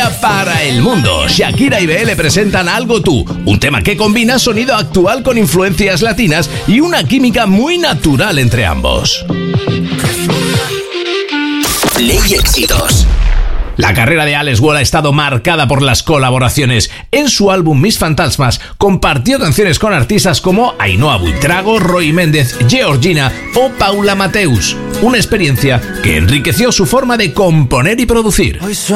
Colombia para el mundo. Shakira y BL presentan Algo Tú, un tema que combina sonido actual con influencias latinas y una química muy natural entre ambos. Play Éxitos. La carrera de Alex Wall ha estado marcada por las colaboraciones. En su álbum Mis Fantasmas compartió canciones con artistas como Ainhoa Buitrago, Roy Méndez, Georgina o Paula Mateus. Una experiencia que enriqueció su forma de componer y producir.